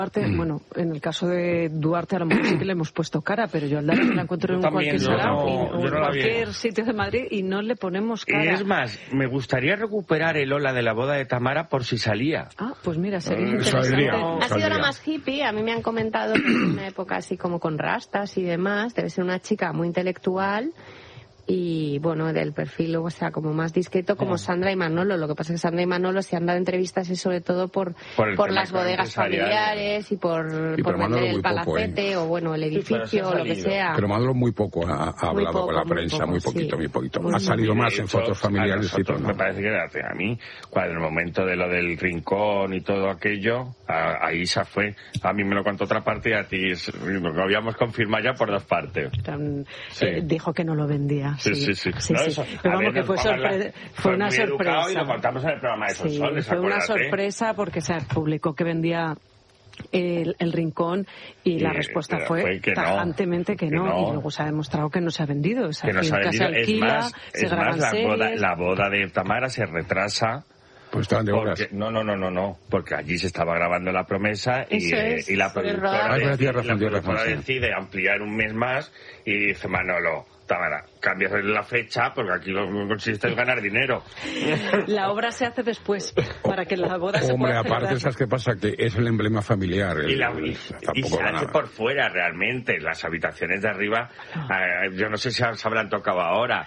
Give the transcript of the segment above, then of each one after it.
Bueno, en el caso de Duarte a lo mejor sí que le hemos puesto cara, pero yo al Dara me la encuentro en cualquier cualquier sitio de Madrid y no le ponemos cara. Es más, me gustaría recuperar el hola de la boda de Tamara por si salía. Ah, pues mira, sería interesante. Ha sido la más hippie, a mí me han comentado que en una época así como con rastas y demás, debe ser una chica muy intelectual. Y bueno, del perfil, o sea, como más discreto, como Sandra y Manolo. Lo que pasa es que Sandra y Manolo, si han dado entrevistas, es sobre todo por las bodegas familiares y por vender el palacete o bueno, el edificio o lo que sea. Pero Manolo muy poco ha hablado con la prensa, muy poquito. Ha salido más en fotos familiares y todo. Me parece que a mí, cuando en el momento de lo del rincón y todo aquello, ahí se fue. A mí me lo contó otra parte y a ti lo habíamos confirmado ya por dos partes. Dijo que no lo vendía. Sí. Pero vamos, que fue una sorpresa. Y lo contamos en el programa de Sonsoles, fue una sorpresa porque se publicó que vendía el rincón y la respuesta fue tajantemente que no. Y luego se ha demostrado que no se ha vendido. O sea, que no se ha vendido. Se alquila, se graban series. La boda de Tamara se retrasa. Pues estaban de obras. No, porque allí se estaba grabando La Promesa y la productora decide ampliar un mes más y dice Manolo, Tamara, cambias la fecha porque aquí lo que consiste es ganar dinero. La obra se hace después para que la boda se pueda celebrar. Aparte, ¿sabes qué pasa? Que es el emblema familiar. Y se hace por fuera realmente. Las habitaciones de arriba, yo no sé si se habrán tocado ahora.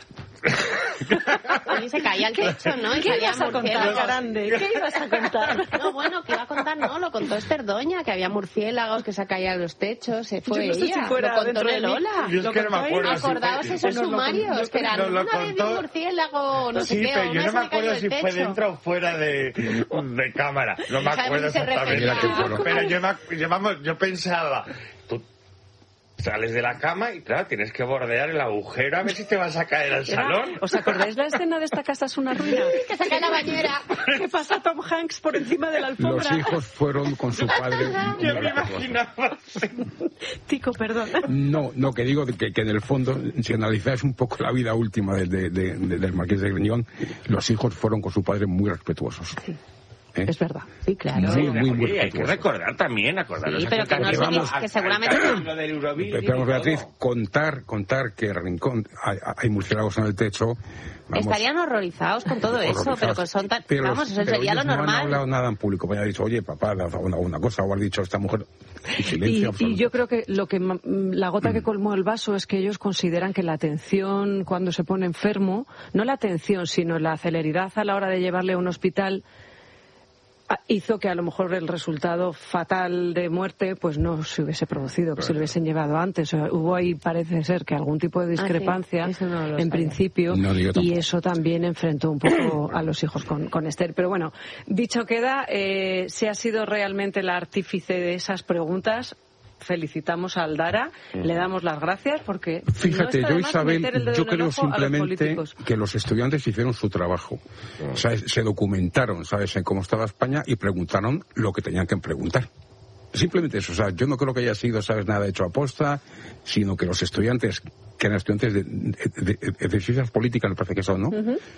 A se caía el techo, ¿no? Y ¿Qué ibas a contar, Grande? ¿Qué ibas a contar? No, bueno, que iba a contar, lo contó Esther Doña, que había murciélagos que se caían los techos, se fue ella. Lo contó Lola. Yo es que no me acuerdo. Acordaos esos sumarios, espera, una vez vi un murciélago, no sé qué, pero yo no me acuerdo si fue dentro o fuera de cámara. No me acuerdo exactamente. Pero yo pensaba, tú sales de la cama y claro, tienes que bordear el agujero a ver si te vas a caer al salón. ¿Os acordáis la escena de Esta casa es una ruina? Que se cae la bañera. ¿Qué pasa Tom Hanks por encima de la alfombra? Los hijos fueron con su padre. Yo me imaginaba. Tico, perdón. No, que digo que en el fondo, si analizáis un poco la vida última del Marqués de Griñón, los hijos fueron con su padre muy respetuosos. Sí. Es verdad, sí, claro. Muy hay que recordar también, Sí, pero que no es que seguramente Pero Beatriz, contar que Rincón hay murciélagos en el techo. Estarían horrorizados con todo eso, pero que son tan... Vamos, eso sería lo normal. No han hablado nada en público, me han dicho, oye, papá, una cosa, o has dicho esta mujer... Y yo creo que la gota que colmó el vaso es que ellos consideran que la atención cuando se pone enfermo, no la atención, sino la celeridad a la hora de llevarle a un hospital, hizo que a lo mejor el resultado fatal de muerte pues no se hubiese producido, que se lo hubiesen llevado antes. O sea, hubo ahí, parece ser, que algún tipo de discrepancia en principio, y eso también enfrentó un poco a los hijos con Esther. Pero bueno, dicho queda, si ha sido realmente la artífice de esas preguntas, felicitamos a Aldara, le damos las gracias porque... Fíjate, yo, Isabel, yo creo simplemente que los estudiantes hicieron su trabajo. O sea, se documentaron, ¿sabes?, en cómo estaba España y preguntaron lo que tenían que preguntar. Simplemente eso. O sea, yo no creo que haya sido, ¿sabes?, nada hecho a posta, sino que los estudiantes, que eran estudiantes de ciencias políticas, me parece que son, ¿no?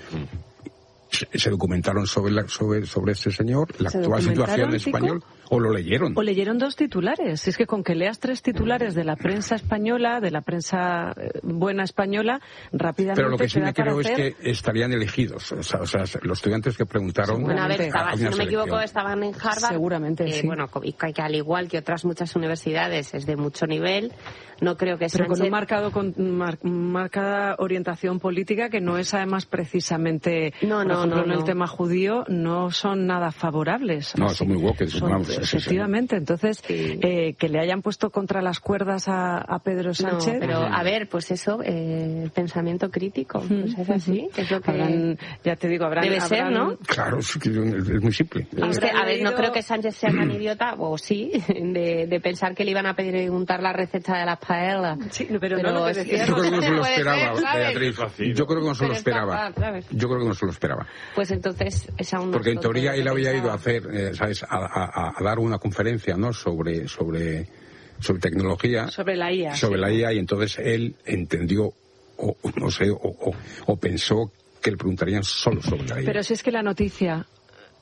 Se documentaron sobre este señor, la actual situación española, o lo leyeron. O leyeron 2 titulares. Es que con que leas 3 titulares de la prensa española, de la prensa buena española, rápidamente. Pero lo que sí me creo es que estarían elegidos. O sea, los estudiantes que preguntaron. Bueno, a ver, si no me equivoco, estaban en Harvard. Seguramente, sí. Bueno, y que al igual que otras muchas universidades es de mucho nivel. No creo que Pero con un marcada orientación política que no es además precisamente, por ejemplo, en el tema judío, no son nada favorables. No, son muy woke. Efectivamente, entonces, que le hayan puesto contra las cuerdas a Pedro Sánchez... No, pero a ver, pues eso, el pensamiento crítico, pues es así, es lo que... ya te digo, debe ser, ¿no? Claro, es muy simple. Es que, a ver, no creo que Sánchez sea tan idiota, o sí, de pensar que le iban a preguntar la receta de las paellas. Sí, pero no lo que decía. Yo creo que no se lo esperaba, Beatriz. Yo creo que no se lo esperaba. Yo creo que no se lo esperaba. Pues entonces es aún... Porque en teoría él había ido a hacer, ¿sabes?, a dar una conferencia, ¿no?, sobre tecnología. Sobre la IA. Sobre la IA, y entonces él entendió, o pensó que le preguntarían solo sobre la IA. Pero si es que la noticia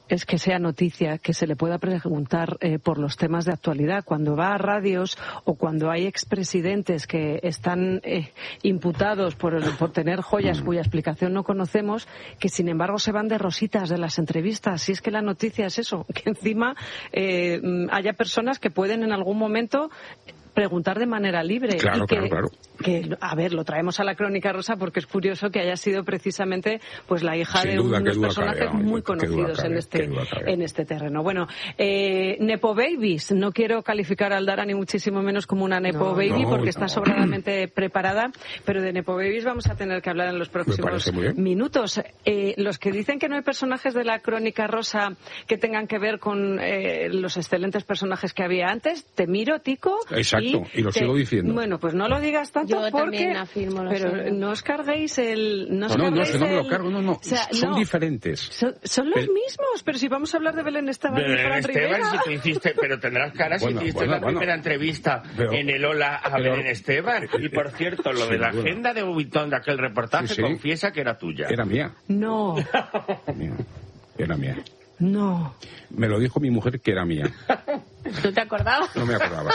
es que sea noticia, que se le pueda preguntar por los temas de actualidad. Cuando va a radios o cuando hay expresidentes que están imputados por tener joyas cuya explicación no conocemos, que sin embargo se van de rositas de las entrevistas. Si es que la noticia es eso, que encima haya personas que pueden en algún momento preguntar de manera libre. Claro, y que, claro. Que, a ver, lo traemos a la Crónica Rosa porque es curioso que haya sido precisamente pues la hija de unos personajes muy conocidos en este terreno. Bueno, Nepo Babies, no quiero calificar a Aldara ni muchísimo menos como una Nepo Baby porque está sobradamente preparada, pero de Nepo Babies vamos a tener que hablar en los próximos minutos. Los que dicen que no hay personajes de la Crónica Rosa que tengan que ver con los excelentes personajes que había antes, te miro, Tico. Exacto. Y lo sigo diciendo. Bueno, pues no lo digas tanto porque... Pero no os carguéis el... No, me lo cargo, no. O sea, son diferentes. Son los mismos, pero si vamos a hablar de Belén Esteban y Fran Rivera... Si tú hiciste, pero tendrás cara si hiciste la primera entrevista en el Hola a Belén Esteban. Y por cierto, lo de la agenda de Ubitón de aquel reportaje, confiesa que era tuya. Era mía. No. Era mía. No. Me lo dijo mi mujer que era mía. ¿Tú te acordabas? No me acordaba.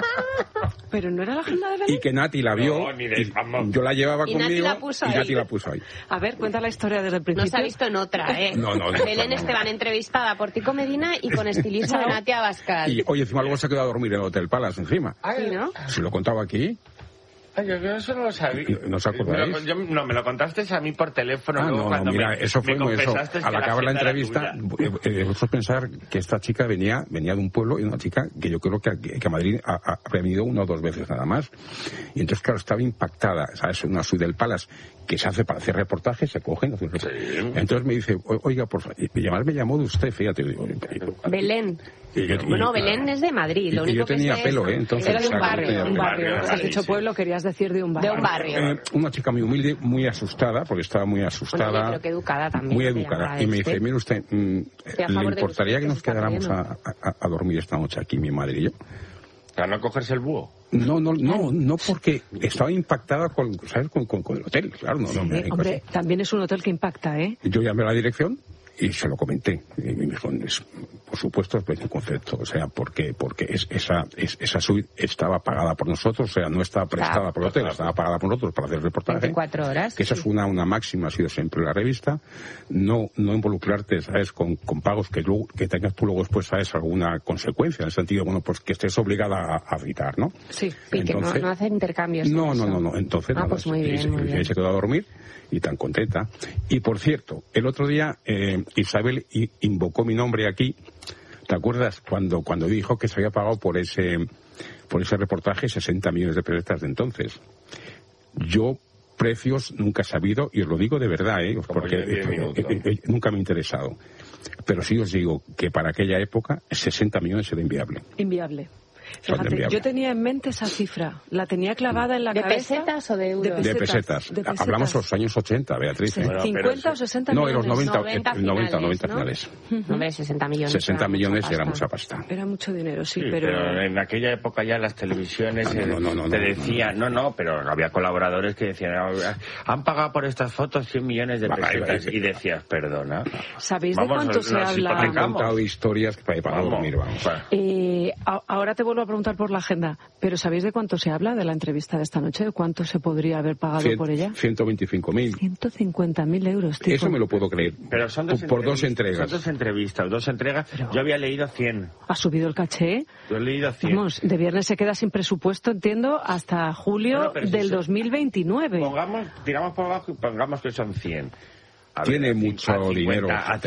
Pero no era la agenda de Belén. Y que Nati la vio, yo la llevaba conmigo y Nati la puso ahí. A ver, cuenta la historia desde el principio. No se ha visto en otra, ¿eh? No. Belén Esteban entrevistada por Tico Medina y con estilismo de Nati Abascal. Y oye, encima luego se quedó a dormir en el Hotel Palace encima. ¿Sí, no? Se lo contaba aquí. Yo eso no lo sabía. ¿No os acordáis? Me lo contaste a mí por teléfono. Mira, eso fue muy eso. Al acabar la entrevista, vosotros pensar que esta chica venía de un pueblo y una chica que yo creo que a Madrid ha venido 1 o 2 veces nada más. Y entonces, claro, estaba impactada, ¿sabes? Una suite del Palace que se hace para hacer reportajes, se cogen, hacen reportajes. Sí. Entonces me dice, oiga, por favor, me llamó de usted, fíjate. Belén. Bueno, Belén es de Madrid. Lo único yo tenía pelo, entonces. Era de un barrio. Has dicho pueblo, querías decir de un barrio. De un barrio. Una chica muy humilde, muy asustada, porque estaba muy asustada. Bueno, pero que educada también. Muy educada. Y me dice, mire usted, ¿le importaría que nos quedáramos a dormir esta noche aquí, mi madre y yo? ¿Para no cogerse el búho? No, porque estaba impactada con el hotel, claro. Hombre, también es un hotel que impacta, ¿eh? Yo llamé a la dirección y se lo comenté. Y me dijo, por supuesto, es precio concepto. O sea, porque esa suite estaba pagada por nosotros, o sea, no estaba prestada por el hotel, estaba pagada por nosotros para hacer reportaje. 24 horas. Que esa es una máxima, ha sido siempre la revista. No involucrarte, ¿sabes?, con pagos que tengas tú luego después, ¿sabes?, alguna consecuencia, en el sentido, bueno, pues que estés obligada a citar, ¿no? Sí, y entonces, que no hacer intercambios. No. Entonces, nada, pues muy bien, muy bien. Se quedó a dormir y tan contenta. Y por cierto, el otro día Isabel invocó mi nombre aquí. ¿Te acuerdas cuando dijo que se había pagado por ese reportaje 60 millones de pesetas de entonces? Yo precios nunca he sabido, y os lo digo de verdad, porque nunca me ha interesado. Pero sí os digo que para aquella época 60 millones era inviable. Inviable. Fíjate, yo tenía en mente esa cifra, la tenía clavada en la cabeza. ¿De pesetas o de euros? De pesetas. Hablamos de los años 80, Beatriz. Sí. 50 o 60 millones. No, en los 90 finales. Hombre, 60 millones. 60 millones era mucha pasta. Era mucho dinero, sí, pero en aquella época ya las televisiones te decían, pero había colaboradores que decían, han pagado por estas fotos 100 millones de pesetas. Y decías, perdona. ¿Sabéis de cuánto se habla? Han contado historias para dormir, vamos. Ahora te vuelvo a preguntar por la agenda, pero ¿sabéis de cuánto se habla de la entrevista de esta noche? ¿De cuánto se podría haber pagado por ella? 125.000. 150.000 euros, tío. Eso me lo puedo creer. Pero son por 2 entregas. Son 2 entrevistas, 2 entregas. Pero yo había leído 100. ¿Ha subido el caché? Yo he leído 100. Vamos, de viernes se queda sin presupuesto, entiendo, hasta julio del 2029. Tiramos por abajo y pongamos que son 100. Tiene mucho dinero. A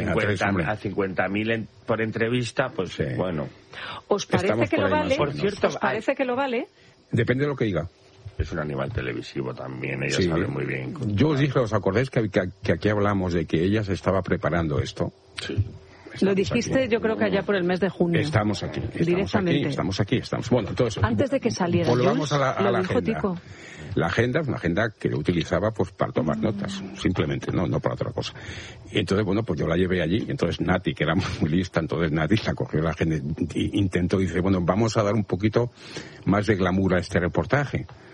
50.000 por entrevista, pues bueno. ¿Os parece que lo vale? Por cierto, ¿os parece que lo vale? Depende de lo que diga. Es un animal televisivo también, ella sabe muy bien. Yo os dije, ¿os acordáis que aquí hablamos de que ella se estaba preparando esto? Sí. Lo dijiste, yo creo que allá por el mes de junio. Estamos aquí. Directamente. Estamos aquí. Bueno, entonces, antes de que saliera. Volvamos a la agenda. Tico. La agenda es una agenda que yo utilizaba pues para tomar notas, simplemente, no para otra cosa. Y entonces, bueno, pues yo la llevé allí, y entonces Nati, que era muy lista, entonces Nati la cogió la agenda e intentó, dice, bueno, vamos a dar un poquito más de glamour a este reportaje.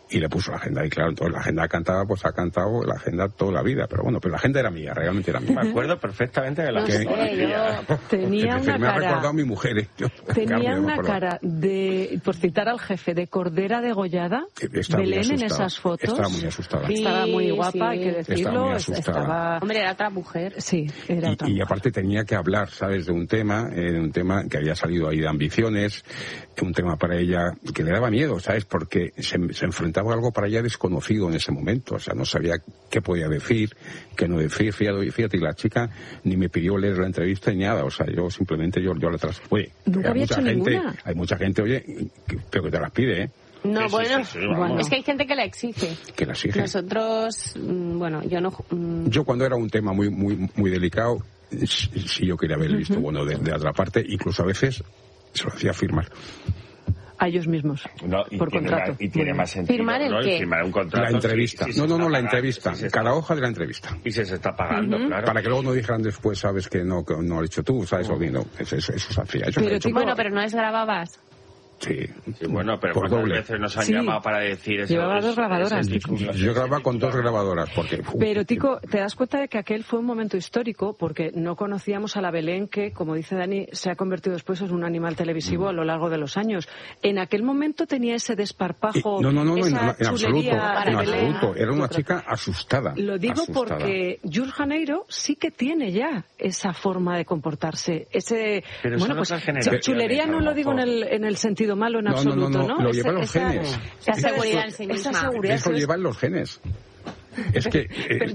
y le puso la agenda. Y claro, entonces la agenda cantaba, pues ha cantado la agenda toda la vida. Pero bueno, pero la agenda era mía, realmente era mía. Me acuerdo perfectamente de la agenda. Tenía una me ha recordado a mi mujer. Tenía una cara de, por citar al jefe, de cordera degollada. Belén en esas fotos. Estaba muy asustada. Estaba muy guapa, hay que decirlo. Hombre, era otra mujer. Sí, era otra mujer. Y aparte tenía que hablar, ¿sabes?, de un tema que había salido ahí de ambiciones, un tema para ella que le daba miedo, ¿sabes?, porque se enfrentaba a algo para ella desconocido en ese momento. O sea, no sabía qué podía decir, qué no decir. Fíjate, y la chica ni me pidió leer la entrevista ni nada. O sea, yo simplemente yo la trasladé. Oye, hay mucha gente, oye, pero que te las pide, ¿eh? No, bueno, es que hay gente que la exige. Que la exige. Nosotros, bueno, yo no... Yo cuando era un tema muy, muy, muy delicado, sí yo quería haber visto, bueno, de otra parte, incluso a veces se lo hacía firmar. A ellos mismos, por contrato. Y tiene más sentido, ¿Firmar el qué? Firmar un contrato. La entrevista. La entrevista. Cada hoja de la entrevista. Y se está pagando, claro. Para que luego no dijeran después, sabes, que no lo has hecho tú, ¿sabes? O no, eso se hacía. Bueno, pero no les grababas. Sí, bueno, pero ¿cuántas veces nos han llamado para decir eso? Llevaba 2 grabadoras. Yo grababa con 2 grabadoras. Pero, Tico, te das cuenta de que aquel fue un momento histórico porque no conocíamos a la Belén que, como dice Dani, se ha convertido después en un animal televisivo a lo largo de los años. En aquel momento tenía ese desparpajo, no, en absoluto. Era una chica asustada. Lo digo porque Jules Janeiro sí que tiene ya esa forma de comportarse. Pero bueno, pues chulería no lo digo en el sentido malo en absoluto, ¿no? Lo llevan los genes. Esa seguridad en sí misma. Esa seguridad. Eso llevan los genes. Es que,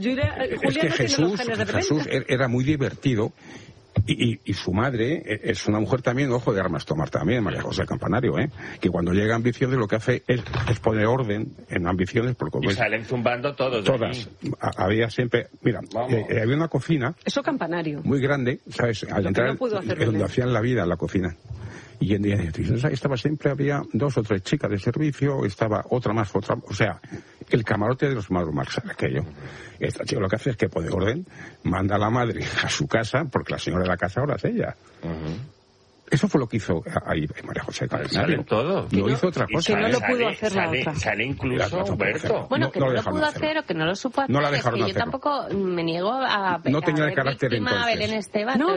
Jesús era muy divertido y su madre es una mujer también, ojo, de armas tomar también, María José Campanario, que cuando llega a Ambiciones lo que hace es poner orden en Ambiciones. Y salen zumbando todas. Había siempre, mira, había una cocina. Eso Campanario. Muy grande, ¿sabes? Al entrar, donde hacían la vida en la cocina. Y en día estaba siempre, había 2 o 3 chicas de servicio, estaba otra más, o sea, el camarote de los Mauro Marx, aquello. Esta chica lo que hace es que pone orden, manda a la madre a su casa, porque la señora de la casa ahora es ella. Eso fue lo que hizo ahí María José Campanario. Todo. No hizo otra cosa. Que no lo pudo hacer la otra. Sale incluso Humberto. Bueno, que no lo pudo hacer o que no lo supo hacer. No la dejaron hacer. Yo tampoco me niego a no tenía el carácter entonces. Belén Esteban. No.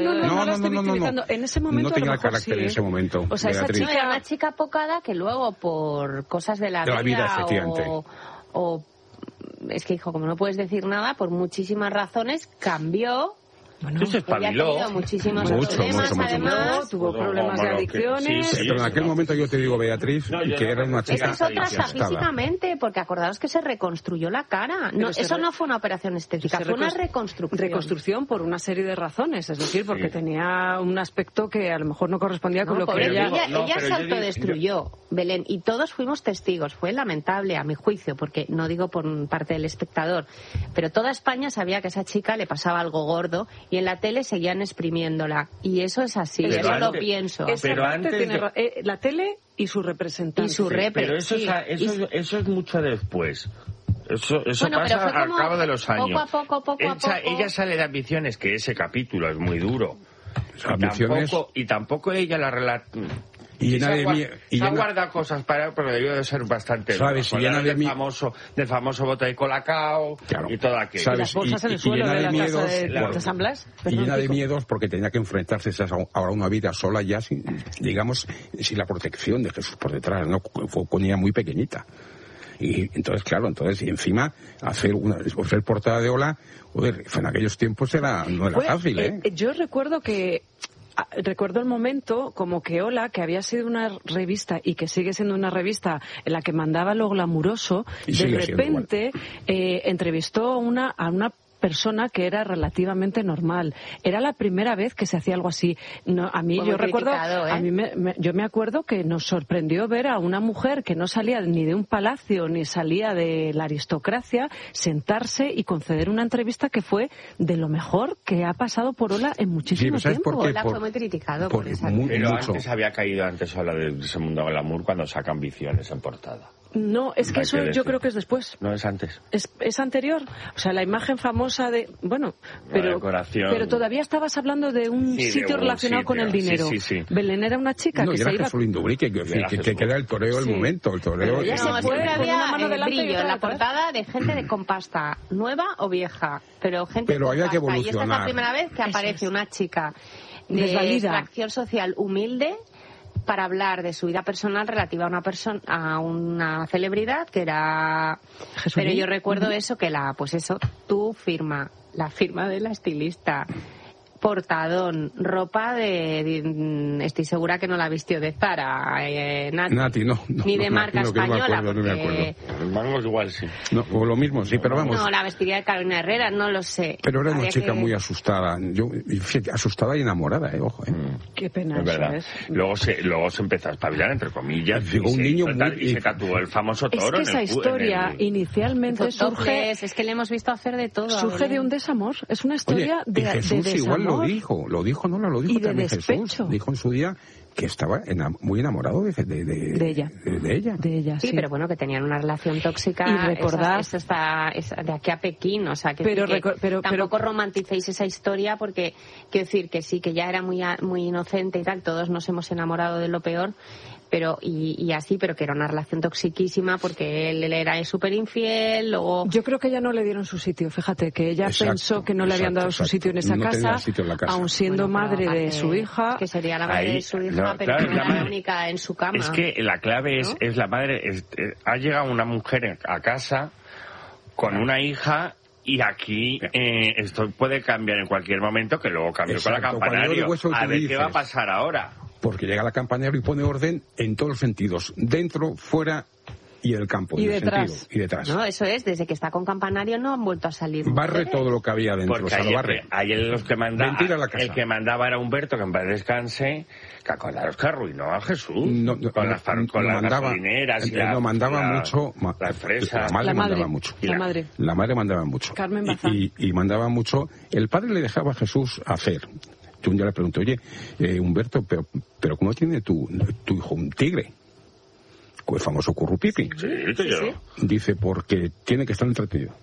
En ese momento no tenía el carácter en ese momento. O sea, esa chica era una chica apocada que luego por cosas de la vida efectivamente. o es que, hijo, como no puedes decir nada, por muchísimas razones cambió. Bueno, se espabiló. Muchísimos problemas, además. Tuvo problemas de adicciones. Sí, pero en aquel momento yo te digo, Beatriz, que era una chica. Es otra físicamente, porque acordaos que se reconstruyó la cara. No, eso no fue una operación estética, fue una reconstrucción. Reconstrucción por una serie de razones, es decir, porque tenía un aspecto que a lo mejor no correspondía con lo que ella se autodestruyó, Belén, y todos fuimos testigos. Fue lamentable, a mi juicio, porque no digo por parte del espectador, pero toda España sabía que a esa chica le pasaba algo gordo. Y en la tele seguían exprimiéndola. Y eso es así, pero eso lo pienso. Pero antes la tele y su representante. Pero eso es mucho después. Eso pasa al cabo de los años. Poco a poco. Ella sale de Ambiciones, que ese capítulo es muy duro. Y tampoco ella la relata. Y se ha guardado cosas para él, pero debió de ser bastante ¿sabes? Del famoso bote de Colacao, claro, y todo aquello. ¿Sabes? Y las bolsas en el suelo de la casa de San Blas. Y llena de miedos porque tenía que enfrentarse ahora a una vida sola ya, sin la protección de Jesús por detrás, ¿no? Fue con ella muy pequeñita. Y entonces, claro, y encima hacer portada de Hola, joder, en aquellos tiempos no era fácil, ¿eh? Yo recuerdo el momento como que Hola, que había sido una revista y que sigue siendo una revista en la que mandaba lo glamuroso, de repente entrevistó a una persona que era relativamente normal. Era la primera vez que se hacía algo así. No, a mí, yo recuerdo, yo me acuerdo que nos sorprendió ver a una mujer que no salía ni de un palacio ni salía de la aristocracia sentarse y conceder una entrevista que fue de lo mejor que ha pasado por Hola en muchísimo tiempo. Hola fue muy criticado por esa. Pero antes había caído Hola de ese mundo glamour cuando saca Ambiciones en portada. No, es que eso yo creo que es después. No, es antes. Es anterior. O sea, la imagen famosa de... Bueno, pero todavía estabas hablando de un sitio relacionado con el dinero. Sí. Belén era una chica que se iba... Jesulín Dubrí, que queda el toreo del momento. El toreo... Siempre había brillo en la portada de gente con pasta, nueva o vieja, pero gente con había pasta. Que evolucionar. Y esta es la primera vez que aparece una chica de extracción social humilde para hablar de su vida personal relativa a una celebridad que era Jesulín. Pero yo recuerdo eso, que la firma de la estilista, portadón, ropa estoy segura que no la vistió de Zara, Nati, no, ni de marca española. No me acuerdo. El mango igual sí. No, o lo mismo, sí, pero vamos. No, la vestiría de Carolina Herrera, no lo sé. Pero era una chica muy asustada. Asustada y enamorada, ojo. Qué pena es verdad. Luego se empezó a espabilar, entre comillas. Un niño y se tatuó el famoso toro. Es que esa historia inicialmente surge... Es que le hemos visto hacer de todo. Surge de un desamor. Es una historia de Jesús desamor. Igual lo dijo también Jesús. Dijo en su día que estaba muy enamorado de ella. De ella, sí. Pero bueno, que tenían una relación tóxica. Y recordad... Eso está de aquí a Pekín, o sea, que tampoco romanticéis esa historia, porque quiero decir que sí, que ya era muy inocente y tal, todos nos hemos enamorado de lo peor, pero pero que era una relación toxiquísima porque él era súper infiel. Luego... Yo creo que ella no le dieron su sitio, fíjate, que ella pensó que no le habían dado su sitio en esa casa, aun siendo madre de su hija. Que sería la madre de su hija, pero no era la única en su cama. Es que la clave es la madre. Ha llegado una mujer a casa con una hija. Y aquí esto puede cambiar en cualquier momento, que luego cambió con la Campanario. A ver qué va a pasar ahora. Porque llega la Campanario y pone orden en todos los sentidos, dentro, fuera y en el campo. Y detrás. Y detrás. No, eso es, desde que está con Campanario no han vuelto a salir. Barre todo lo que había dentro. Porque ayer los que mandaba, el que mandaba era Humberto, que en paz descanse, que acordaros que arruinó a Jesús. Con las gasolineras y las fresas. La madre mandaba mucho. Carmen Bazán. Y mandaba mucho. El padre le dejaba a Jesús hacer. Yo un día le pregunto, oye, Humberto, pero ¿cómo tiene tu hijo un tigre? El famoso currupipi. Sí. Dice, porque tiene que estar entretenido.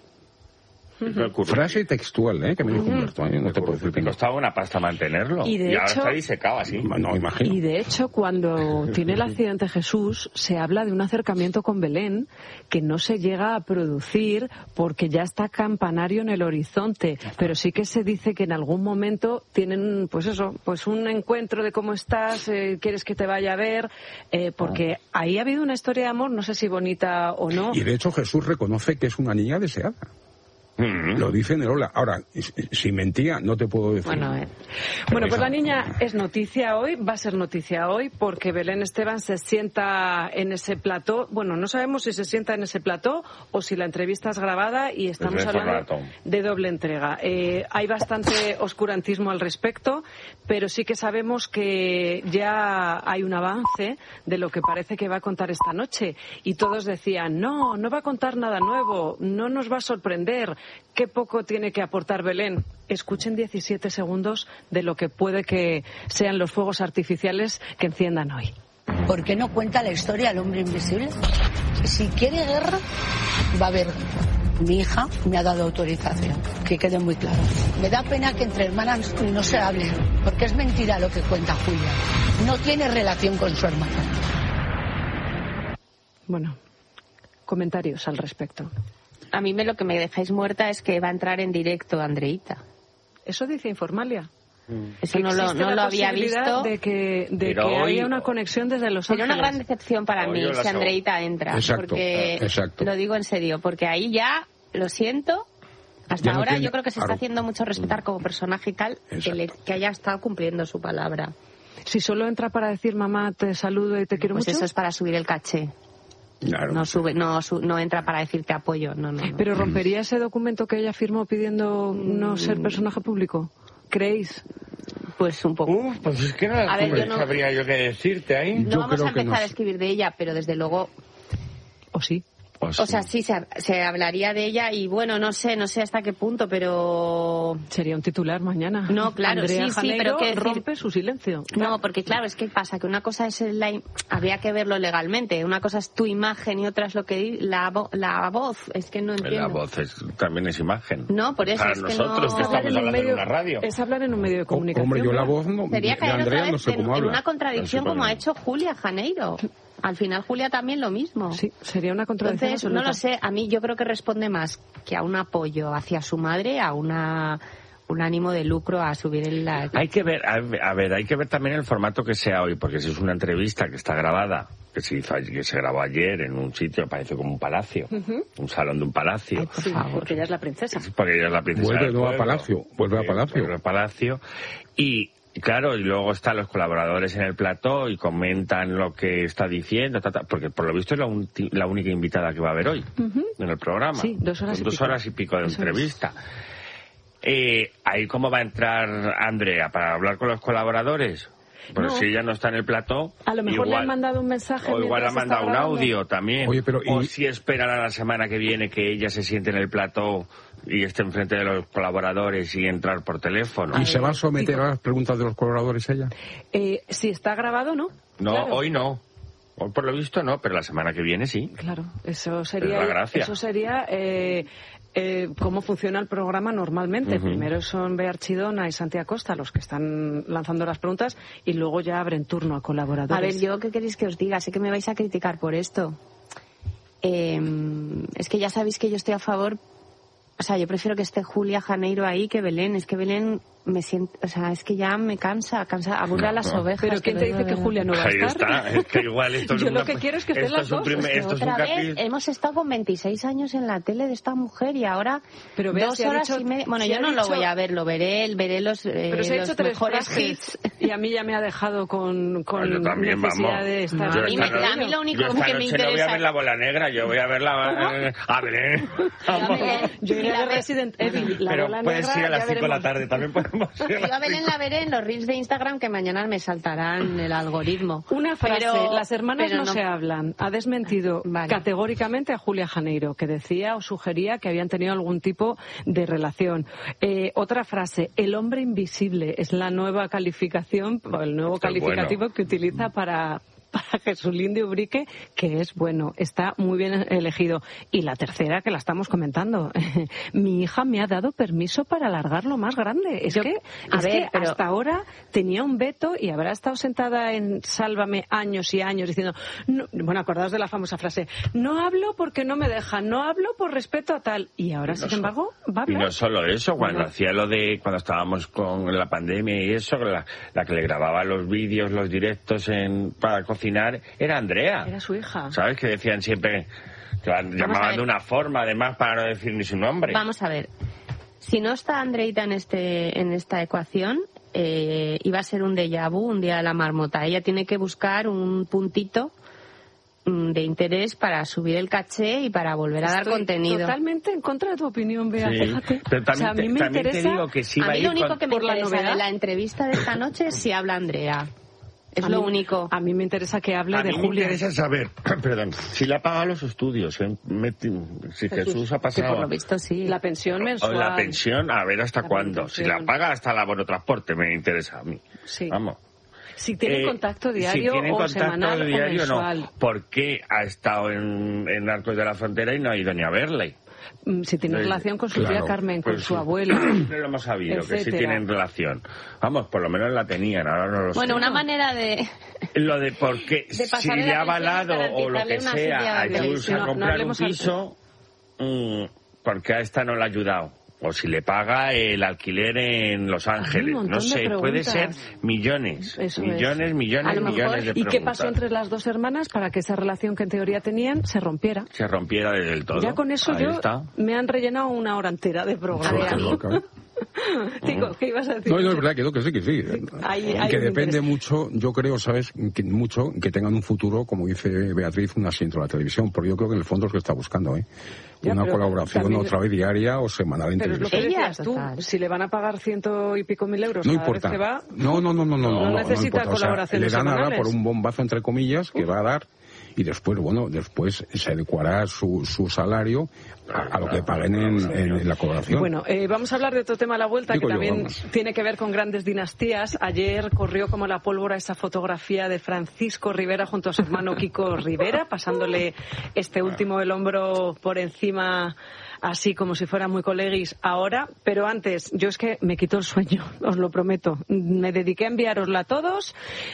Frase textual, que me dijo Humberto. No te puedo decir que costaba una pasta mantenerlo. Y ahora está disecado así. No, imagino. Y de hecho, cuando tiene el accidente Jesús, se habla de un acercamiento con Belén que no se llega a producir porque ya está Campanario en el horizonte. Pero sí que se dice que en algún momento tienen, pues un encuentro de cómo estás, quieres que te vaya a ver, porque ahí ha habido una historia de amor, no sé si bonita o no. Y de hecho Jesús reconoce que es una niña deseada. Lo dice Nerola. Ahora, si mentía, no te puedo decir. Bueno, pues la niña es noticia hoy, va a ser noticia hoy, porque Belén Esteban se sienta en ese plató. Bueno, no sabemos si se sienta en ese plató o si la entrevista es grabada y estamos hablando de doble entrega. Hay bastante oscurantismo al respecto, pero sí que sabemos que ya hay un avance de lo que parece que va a contar esta noche. Y todos decían, no va a contar nada nuevo, no nos va a sorprender. Qué poco tiene que aportar Belén. Escuchen 17 segundos de lo que puede que sean los fuegos artificiales que enciendan hoy. ¿Por qué no cuenta la historia del hombre invisible? Si quiere guerra, va a haber. Mi hija me ha dado autorización, que quede muy claro. Me da pena que entre hermanas no se hablen, porque es mentira lo que cuenta Julia. No tiene relación con su hermana. Bueno, comentarios al respecto. A mí lo que me dejáis muerta es que va a entrar en directo Andreita. Eso dice Informalia. Eso no lo había visto. De que haya una conexión desde Los Ángeles. Sería una gran decepción para mí si Andreita entra. Exacto. Lo digo en serio, porque ahí ya, lo siento, hasta ahora yo creo que se está haciendo mucho respetar como personaje y tal, que haya estado cumpliendo su palabra. Si solo entra para decir mamá, te saludo y te quiero mucho. Pues eso es para subir el caché. Claro. No entra para decirte apoyo, no. ¿Pero rompería ese documento que ella firmó pidiendo no ser personaje público? ¿Creéis? Pues un poco. Pues es que no sabría yo qué decirte ahí. No vamos a empezar a escribir de ella, pero desde luego... ¿O sí? O sea, sí, se hablaría de ella y bueno, no sé hasta qué punto, pero... Sería un titular mañana. No, claro, Andrea sí, pero que rompe su silencio. No, porque claro, es que pasa que una cosa es habría que verlo legalmente, una cosa es tu imagen y otra es lo que la voz, es que no entiendo. La voz también es imagen. No, por eso para es que nosotros que estamos hablando en una radio. Es hablar en un medio de comunicación. Hombre, yo la voz no... Sería caer Andrea, otra vez no sé cómo habla. en una contradicción como ha hecho Julia Janeiro. Al final Julia también lo mismo. Sí, sería una contradicción. Entonces, no lo sé, a mí yo creo que responde más que a un apoyo hacia su madre, a un ánimo de lucro a subir en la... Hay que ver, hay que ver también el formato que sea hoy, porque si es una entrevista que está grabada, que se grabó ayer en un sitio, parece como un palacio, un salón de un palacio. Ay, por favor. Porque ella es la princesa. Porque ella es la princesa. Vuelve a Palacio. Vuelve a Palacio. Y claro, y luego están los colaboradores en el plató y comentan lo que está diciendo, porque por lo visto es la única invitada que va a haber hoy en el programa. Sí, 2 horas y pico. 2 horas y pico de entrevista. Ahí cómo va a entrar Andrea para hablar con los colaboradores. Pues si ella no está en el plató, a lo mejor le han mandado un mensaje. O igual le han mandado un audio también. Oye, pero, o si esperan a la semana que viene que ella se siente en el plató y esté enfrente de los colaboradores y entrar por teléfono. ¿Y se va a someter a las preguntas de los colaboradores ella? Si está grabado, ¿no? No, claro. Hoy no. Hoy por lo visto no, pero la semana que viene sí. Claro, eso sería... Es la gracia. Eso sería... cómo funciona el programa normalmente. Primero son Bea Archidona y Santi Acosta los que están lanzando las preguntas y luego ya abren turno a colaboradores. A ver, yo qué queréis que os diga, sé que me vais a criticar por esto. Es que ya sabéis que yo estoy a favor, o sea, yo prefiero que esté Julia Janeiro ahí que Belén. Es que Belén me siento, o sea, es que ya me cansa, aburre a las ovejas. Pero ¿quién te dice que Julia no va a estar? Ahí está, es que igual esto yo lo que quiero es que estén las dos. Otra vez hemos estado con 26 años en la tele de esta mujer y ahora pero 2 horas y media. Bueno, yo no lo voy a ver, lo veré los pero se ha hecho 3 mejores hits. Y a mí ya me ha dejado con también, necesidad de estar. A mí lo único que me interesa... no voy a ver la Bola Negra, yo voy a ver a Belén. Yo iré a ver Resident Evil, la pero Bola Negra. puedes ir a las 5 de la tarde, también podemos ir. Yo a Belén la veré en los reels de Instagram que mañana me saltarán el algoritmo. Una frase, las hermanas no se hablan. Ha desmentido categóricamente a Julia Janeiro, que decía o sugería que habían tenido algún tipo de relación. Otra frase, el hombre invisible es la nueva calificación, el nuevo calificativo que utiliza para Jesulín de Ubrique, que es bueno, está muy bien elegido. Y la tercera, que la estamos comentando, mi hija me ha dado permiso para alargarlo más grande. Pero hasta ahora tenía un veto y habrá estado sentada en Sálvame años y años diciendo, no, bueno, acordaos de la famosa frase, no hablo porque no me dejan, no hablo por respeto a tal. Y ahora, sin embargo, va a hablar. Y no solo eso, cuando hacía cuando estábamos con la pandemia y eso, la que le grababa los vídeos, los directos para cocinar, era Andrea. Era su hija. ¿Sabes? Que decían siempre, que llamaban de una forma, además, para no decir ni su nombre. Vamos a ver. Si no está Andreita en esta ecuación, iba a ser un déjà vu, un día de la marmota. Ella tiene que buscar un puntito de interés para subir el caché y para volver a dar contenido. Totalmente en contra de tu opinión, Bea, fíjate. Pero también, a mí me interesa, te digo que sí a mí lo único que me interesa de la entrevista de esta noche es si habla Andrea. Es lo único. A mí me interesa que hable de Julia. A mí me interesa saber, perdón, si le ha pagado los estudios, si Jesús ha pasado... Que por lo visto sí. La pensión mensual. O la pensión, a ver hasta cuándo. Si la paga hasta el transporte, me interesa a mí. Sí. Vamos. Si tiene contacto diario o semanal o mensual. No. ¿Por qué ha estado en Arcos de la Frontera y no ha ido ni a verle? Si tiene relación con su tía Carmen, con su abuela. Siempre lo hemos sabido, etcétera. Que sí tienen relación. Vamos, por lo menos la tenían, ahora no lo sé. Bueno, una manera de... Lo de por qué, si le ha avalado o lo que sea a Jules a comprar un piso, ¿por qué a esta no le ha ayudado? O si le paga el alquiler en Los Ángeles. No sé, puede ser millones. Millones de preguntas. ¿Y qué pasó entre las dos hermanas para que esa relación que en teoría tenían se rompiera? Se rompiera del todo. Ya con eso me han rellenado 1 hora entera de programa. Digo, ¿qué ibas a decir? No, es verdad, que sí. Que depende mucho, yo creo, ¿sabes? Que tengan un futuro, como dice Beatriz, un asiento en la televisión, porque yo creo que en el fondo es lo que está buscando, una colaboración otra vez diaria o semanal en televisión. Pero es lo que decías tú, si le van a pagar 100 y pico mil euros no cada importa. vez que va... No necesita colaboración. Le dan ahora por un bombazo, entre comillas, que va a dar, y después se adecuará su salario a lo que paguen en la colaboración. Bueno, vamos a hablar de otro tema a la vuelta, que también tiene que ver con grandes dinastías. Ayer corrió como la pólvora esa fotografía de Francisco Rivera junto a su hermano Kiko Rivera, pasándole este último el hombro por encima, así como si fuera muy coleguis ahora. Pero antes, yo es que me quitó el sueño, os lo prometo. Me dediqué a enviárosla a todos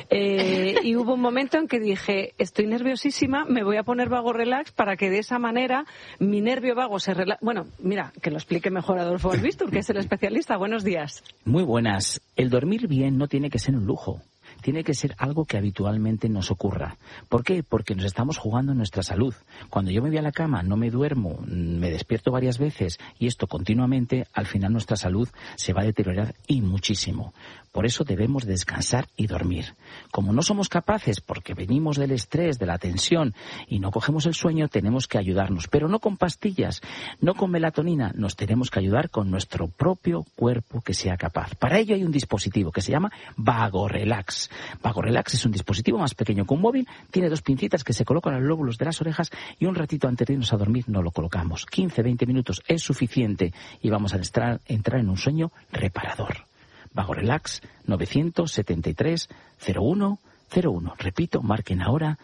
y hubo un momento en que dije, estoy nerviosísima, me voy a poner Vago Relax para que de esa manera mi nervio vago se relaje. Bueno, mira, que lo explique mejor Adolfo Albistur, que es el especialista. Buenos días. Muy buenas. El dormir bien no tiene que ser un lujo. Tiene que ser algo que habitualmente nos ocurra. ¿Por qué? Porque nos estamos jugando nuestra salud. Cuando yo me voy a la cama, no me duermo, me despierto varias veces y esto continuamente, al final nuestra salud se va a deteriorar y muchísimo. Por eso debemos descansar y dormir. Como no somos capaces, porque venimos del estrés, de la tensión y no cogemos el sueño, tenemos que ayudarnos. Pero no con pastillas, no con melatonina, nos tenemos que ayudar con nuestro propio cuerpo que sea capaz. Para ello hay un dispositivo que se llama Vago Relax. Vago Relax es un dispositivo más pequeño que un móvil, tiene 2 pincitas que se colocan en los lóbulos de las orejas y un ratito antes de irnos a dormir nos lo colocamos. 15-20 minutos es suficiente y vamos a entrar en un sueño reparador. Vago Relax 973 01 01. Repito, marquen ahora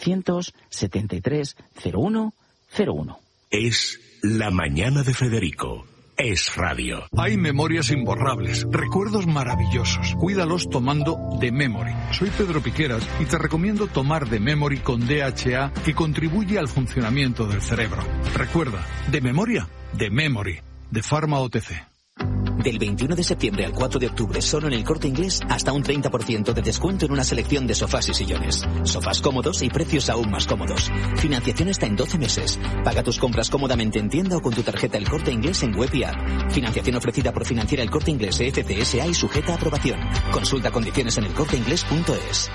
973 01 01. Es La Mañana de Federico. Es radio. Hay memorias imborrables, recuerdos maravillosos. Cuídalos tomando The Memory. Soy Pedro Piqueras y te recomiendo tomar The Memory con DHA, que contribuye al funcionamiento del cerebro. Recuerda, de memoria, The Memory, de Pharma OTC. Del 21 de septiembre al 4 de octubre, solo en El Corte Inglés, hasta un 30% de descuento en una selección de sofás y sillones. Sofás cómodos y precios aún más cómodos. Financiación hasta en 12 meses. Paga tus compras cómodamente en tienda o con tu tarjeta El Corte Inglés en web y app. Financiación ofrecida por Financiera El Corte Inglés FCSA y sujeta a aprobación. Consulta condiciones en elcorteinglés.es.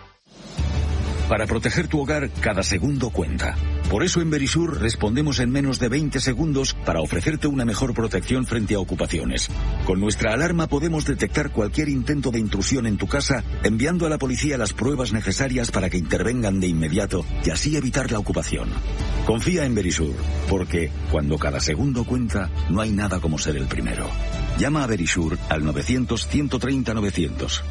Para proteger tu hogar, cada segundo cuenta. Por eso en Verisur respondemos en menos de 20 segundos para ofrecerte una mejor protección frente a ocupaciones. Con nuestra alarma podemos detectar cualquier intento de intrusión en tu casa, enviando a la policía las pruebas necesarias para que intervengan de inmediato y así evitar la ocupación. Confía en Verisur, porque cuando cada segundo cuenta, no hay nada como ser el primero. Llama a Verisur al 900-130-900.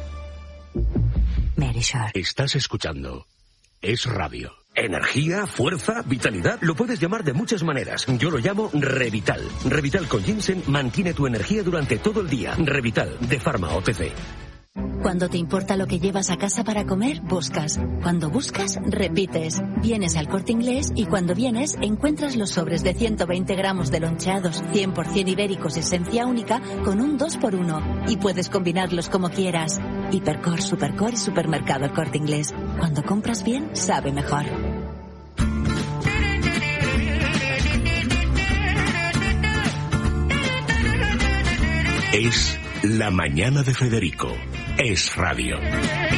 Estás escuchando Es Radio. Energía, fuerza, vitalidad, lo puedes llamar de muchas maneras. Yo lo llamo Revital. Revital con ginseng mantiene tu energía durante todo el día. Revital, de Pharma OTC. Cuando te importa lo que llevas a casa para comer, buscas. Cuando buscas, repites. Vienes al Corte Inglés y cuando vienes, encuentras los sobres de 120 gramos de loncheados 100% ibéricos esencia única con un 2x1. Y puedes combinarlos como quieras. Hipercor, Supercor y Supermercado El Corte Inglés. Cuando compras bien, sabe mejor. Es La Mañana de Federico. Es radio.